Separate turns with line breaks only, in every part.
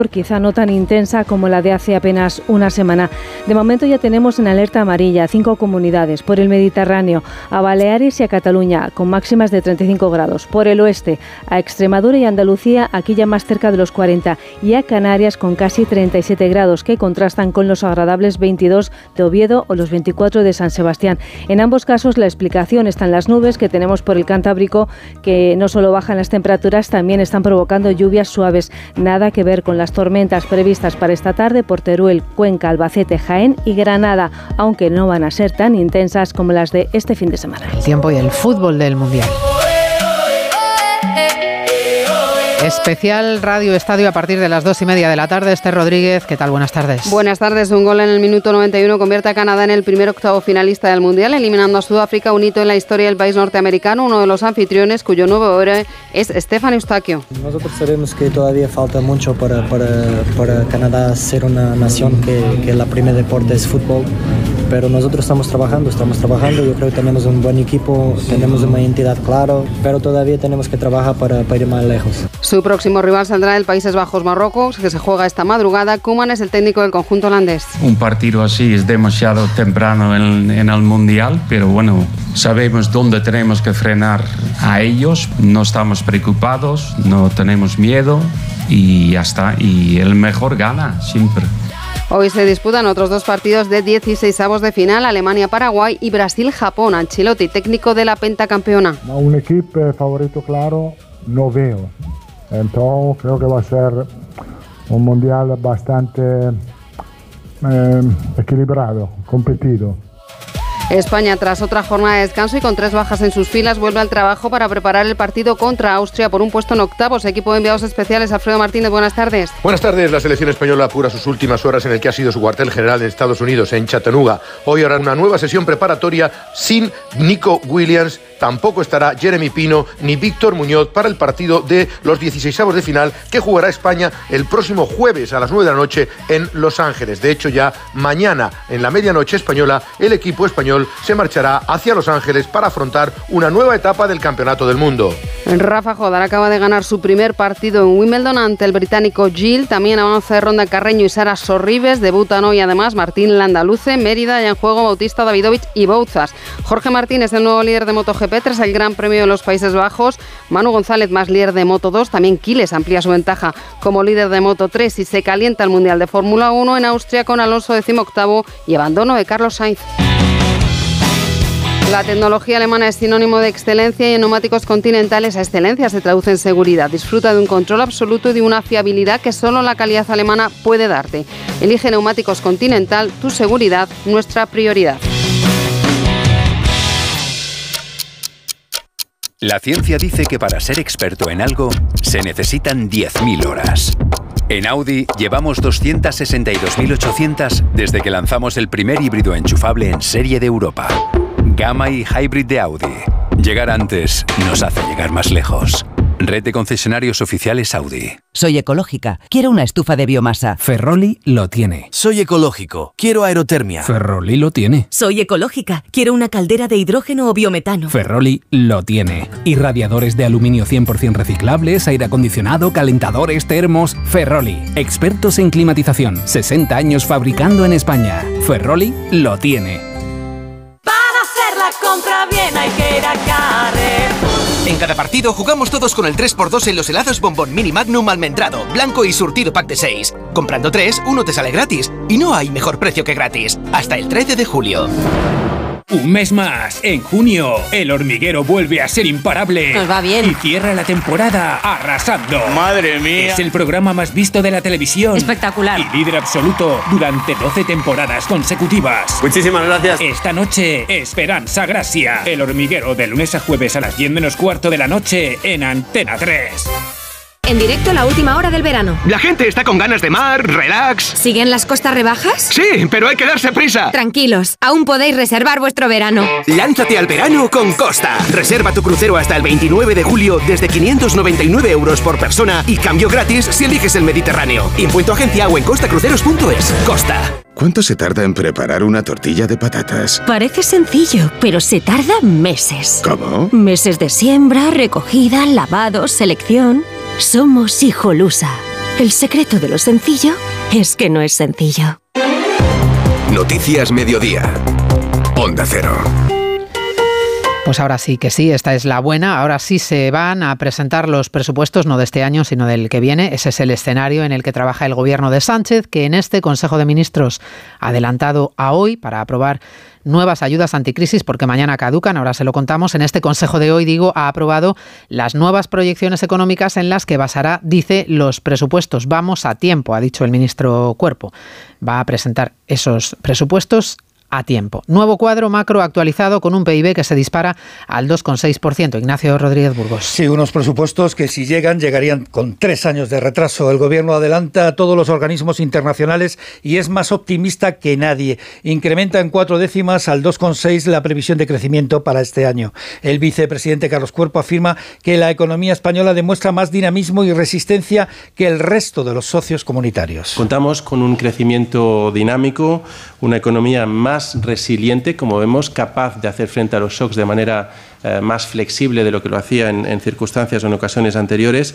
quizá no tan intensa como la de hace apenas una semana. De momento ya tenemos en alerta amarilla 5 comunidades, por el Mediterráneo, a Baleares y a Cataluña, con máximas de 35 grados, por el oeste, a Extremadura y Andalucía, aquí ya más cerca de los 40, y a Canarias con casi 37 grados, que contrastan con los agradables 22 de Oviedo o los 24 de San Sebastián. En ambos casos la explicación está en las nubes que tenemos por el Cantábrico, que no solo bajan las temperaturas, también están provocando lluvias suaves, nada que ver con las tormentas previstas para esta tarde por Teruel, Cuenca, Albacete, Jaén y Granada, aunque no van a ser tan intensas como las de este fin de semana.
El tiempo y el fútbol del Mundial. Especial Radio Estadio a partir de las 2:30 de la tarde. Esther Rodríguez, ¿qué tal? Buenas tardes.
Buenas tardes. Un gol en el minuto 91 convierte a Canadá en el primer octavo finalista del Mundial, eliminando a Sudáfrica, un hito en la historia del país norteamericano, uno de los anfitriones cuyo nuevo héroe es Stefan Eustaquio.
Nosotros sabemos que todavía falta mucho para Canadá ser una nación que la primer deporte es fútbol, pero nosotros estamos trabajando, yo creo que tenemos un buen equipo, tenemos una identidad clara, pero todavía tenemos que trabajar para ir más lejos.
Su próximo rival saldrá del Países Bajos-Marruecos, que se juega esta madrugada. Koeman es el técnico del conjunto holandés.
Un partido así es demasiado temprano en el Mundial, pero bueno, sabemos dónde tenemos que frenar a ellos, no estamos preocupados, no tenemos miedo y ya está, y el mejor gana siempre.
Hoy se disputan otros 2 partidos de 16avos de final, Alemania-Paraguay y Brasil-Japón. Ancelotti, técnico de la pentacampeona.
Un equipo favorito claro no veo, entonces creo que va a ser un mundial bastante equilibrado, competido.
España, tras otra jornada de descanso y con 3 bajas en sus filas, vuelve al trabajo para preparar el partido contra Austria por un puesto en octavos. Equipo de enviados especiales, Alfredo Martínez, buenas tardes.
Buenas tardes. La selección española apura sus últimas horas en el que ha sido su cuartel general en Estados Unidos, en Chattanooga. Hoy habrá una nueva sesión preparatoria sin Nico Williams. Tampoco estará Jeremy Pino ni Víctor Muñoz para el partido de los 16avos de final que jugará España el próximo jueves a las 9 de la noche en Los Ángeles. De hecho, ya mañana, en la medianoche española, el equipo español se marchará hacia Los Ángeles para afrontar una nueva etapa del Campeonato del Mundo.
Rafa Jodar acaba de ganar su primer partido en Wimbledon ante el británico Gil. También avanza de ronda Carreño y Sara Sorribes. Debutan hoy además Martín Landaluce, Mérida y en juego Bautista Davidovich y Bouzas. Jorge Martín es el nuevo líder de MotoGP tras el Gran Premio de los Países Bajos. Manu González más líder de Moto2. También Quiles amplía su ventaja como líder de Moto3 y se calienta el Mundial de Fórmula 1 en Austria con Alonso 18º y abandono de Carlos Sainz. La tecnología alemana es sinónimo de excelencia y en neumáticos Continental esa excelencia se traduce en seguridad. Disfruta de un control absoluto y de una fiabilidad que solo la calidad alemana puede darte. Elige neumáticos Continental, tu seguridad, nuestra prioridad.
La ciencia dice que para ser experto en algo se necesitan 10.000 horas. En Audi llevamos 262.800 desde que lanzamos el primer híbrido enchufable en serie de Europa. Gamma y Hybrid de Audi. Llegar antes nos hace llegar más lejos. Red de concesionarios oficiales Audi.
Soy ecológica. Quiero una estufa de biomasa.
Ferroli lo tiene.
Soy ecológico. Quiero aerotermia.
Ferroli lo tiene.
Soy ecológica. Quiero una caldera de hidrógeno o biometano.
Ferroli lo tiene. Y radiadores de aluminio 100% reciclables, aire acondicionado, calentadores, termos. Ferroli. Expertos en climatización. 60 años fabricando en España. Ferroli lo tiene.
La compra bien hay que ir a Carrefour.
En cada partido jugamos todos con el 3x2 en los helados Bombón Mini Magnum almendrado, blanco y surtido pack de 6. Comprando 3, uno te sale gratis. Y no hay mejor precio que gratis. Hasta el 13 de julio.
Un mes más, en junio, El Hormiguero vuelve a ser imparable.
Nos va bien.
Y cierra la temporada arrasando.
¡Madre mía!
Es el programa más visto de la televisión.
Espectacular.
Y líder absoluto durante 12 temporadas consecutivas.
Muchísimas gracias.
Esta noche, Esperanza Gracia. El Hormiguero, de lunes a jueves a las 10 menos cuarto de la noche en Antena 3.
En directo la última hora del verano.
La gente está con ganas de mar, relax.
¿Siguen las costas rebajas?
Sí, pero hay que darse prisa.
Tranquilos, aún podéis reservar vuestro verano.
Lánzate al verano con Costa. Reserva tu crucero hasta el 29 de julio desde 599 € por persona y cambio gratis si eliges el Mediterráneo. Impuesto agencia o en costacruceros.es. Costa.
¿Cuánto se tarda en preparar una tortilla de patatas?
Parece sencillo, pero se tarda meses.
¿Cómo?
Meses de siembra, recogida, lavado, selección. Somos Hijolusa,
El secreto de lo sencillo es que no es sencillo.
Noticias Mediodía. Onda Cero.
Pues ahora sí que sí, esta es la buena. Ahora sí se van a presentar los presupuestos, no de este año, sino del que viene. Ese es el escenario en el que trabaja el gobierno de Sánchez, que en este Consejo de Ministros adelantado a hoy para aprobar nuevas ayudas anticrisis, porque mañana caducan, ahora se lo contamos. En este Consejo de hoy, ha aprobado las nuevas proyecciones económicas en las que basará, dice, los presupuestos. Vamos a tiempo, ha dicho el ministro Cuerpo. Va a presentar esos presupuestos a tiempo. Nuevo cuadro macro actualizado con un PIB que se dispara al 2,6%. Ignacio Rodríguez Burgos.
Sí, unos presupuestos que si llegarían con 3 años de retraso. El gobierno adelanta a todos los organismos internacionales y es más optimista que nadie. Incrementa en 4 décimas al 2,6 la previsión de crecimiento para este año. El vicepresidente Carlos Cuerpo afirma que la economía española demuestra más dinamismo y resistencia que el resto de los socios comunitarios.
Contamos con un crecimiento dinámico, una economía más resiliente, como vemos, capaz de hacer frente a los shocks de manera más flexible de lo que lo hacía en circunstancias o en ocasiones anteriores.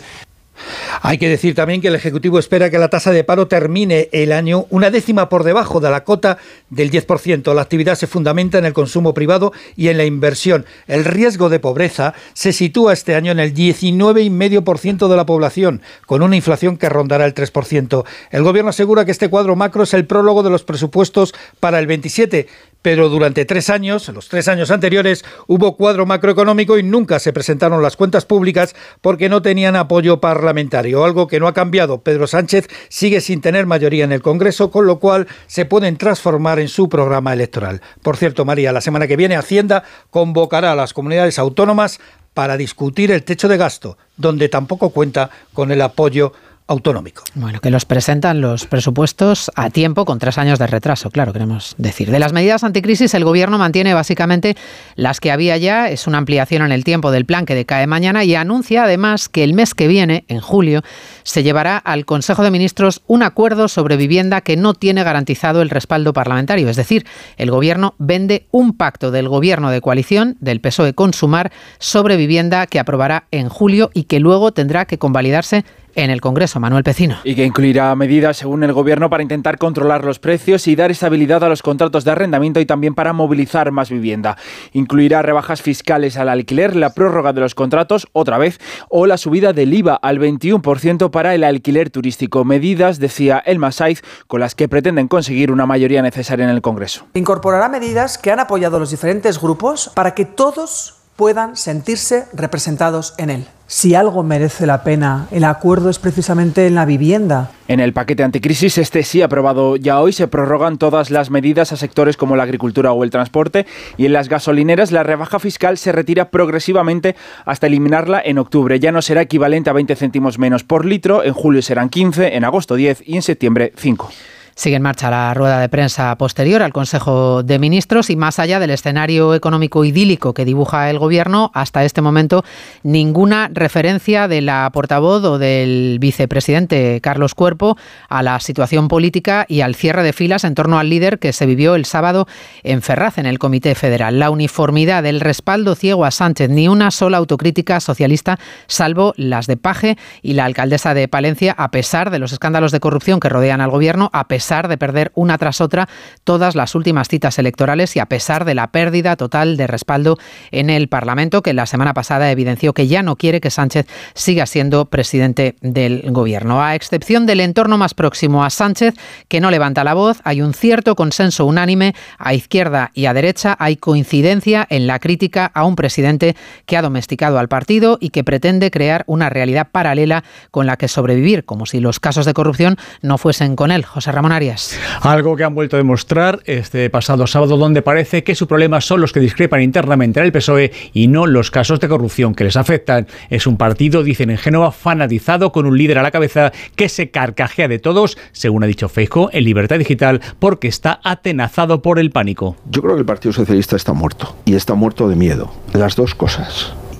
Hay que decir también que el Ejecutivo espera que la tasa de paro termine el año 1 décima por debajo de la cota del 10%. La actividad se fundamenta en el consumo privado y en la inversión. El riesgo de pobreza se sitúa este año en el 19,5% de la población, con una inflación que rondará el 3%. El Gobierno asegura que este cuadro macro es el prólogo de los presupuestos para el 27, pero durante 3 años, en los 3 años anteriores, hubo cuadro macroeconómico y nunca se presentaron las cuentas públicas porque no tenían apoyo parlamentario, algo que no ha cambiado. Pedro Sánchez sigue sin tener mayoría en el Congreso, con lo cual se pueden transformar en su programa electoral. Por cierto, María, la semana que viene Hacienda convocará a las comunidades autónomas para discutir el techo de gasto, donde tampoco cuenta con el apoyo autonómico.
Bueno, que los presentan los presupuestos a tiempo, con 3 años de retraso, claro, queremos decir. De las medidas anticrisis, el Gobierno mantiene básicamente las que había ya, es una ampliación en el tiempo del plan que decae mañana y anuncia además que el mes que viene, en julio, se llevará al Consejo de Ministros un acuerdo sobre vivienda que no tiene garantizado el respaldo parlamentario. Es decir, el Gobierno vende un pacto del Gobierno de coalición, del PSOE con Sumar, sobre vivienda que aprobará en julio y que luego tendrá que convalidarse en el Congreso. Manuel Pecino.
Y que incluirá medidas, según el Gobierno, para intentar controlar los precios y dar estabilidad a los contratos de arrendamiento y también para movilizar más vivienda. Incluirá rebajas fiscales al alquiler, la prórroga de los contratos, otra vez, o la subida del IVA al 21% para el alquiler turístico. Medidas, decía Elma Saiz, con las que pretenden conseguir una mayoría necesaria en el Congreso.
Incorporará medidas que han apoyado los diferentes grupos para que todos puedan sentirse representados en él. Si algo merece la pena, el acuerdo es precisamente en la vivienda.
En el paquete anticrisis, este sí aprobado ya hoy, se prorrogan todas las medidas a sectores como la agricultura o el transporte, y en las gasolineras la rebaja fiscal se retira progresivamente hasta eliminarla en octubre. Ya no será equivalente a 20 céntimos menos por litro, en julio serán 15, en agosto 10 y en septiembre 5.
Sigue en marcha la rueda de prensa posterior al Consejo de Ministros y más allá del escenario económico idílico que dibuja el Gobierno, hasta este momento ninguna referencia de la portavoz o del vicepresidente Carlos Cuerpo a la situación política y al cierre de filas en torno al líder que se vivió el sábado en Ferraz, en el Comité Federal. La uniformidad del respaldo ciego a Sánchez, ni una sola autocrítica socialista, salvo las de Paje y la alcaldesa de Palencia, a pesar de los escándalos de corrupción que rodean al Gobierno, a pesar de perder una tras otra todas las últimas citas electorales y a pesar de la pérdida total de respaldo en el Parlamento, que la semana pasada evidenció que ya no quiere que Sánchez siga siendo presidente del Gobierno. A excepción del entorno más próximo a Sánchez, que no levanta la voz, hay un cierto consenso unánime. A izquierda y a derecha hay coincidencia en la crítica a un presidente que ha domesticado al partido y que pretende crear una realidad paralela con la que sobrevivir, como si los casos de corrupción no fuesen con él. José Ramón Arias.
Algo que han vuelto a demostrar este pasado sábado, donde parece que su problema son los que discrepan internamente en el PSOE y no los casos de corrupción que les afectan. Es un partido, dicen en Génova, fanatizado, con un líder a la cabeza que se carcajea de todos, según ha dicho Feijóo en Libertad Digital, porque está atenazado por el pánico.
Yo creo que el Partido Socialista está muerto, y está muerto de miedo, las dos cosas.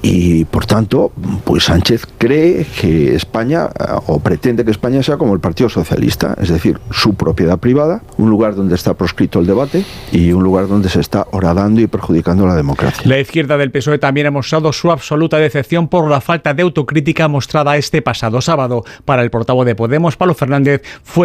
Y por tanto, pues Sánchez cree que España, o pretende que España sea como el Partido Socialista, es decir, su propiedad privada, un lugar donde está proscrito el debate y un lugar donde se está horadando y perjudicando la democracia.
La izquierda del PSOE también ha mostrado su absoluta decepción por la falta de autocrítica mostrada este pasado sábado. Para el portavoz de Podemos, Pablo Fernández, fue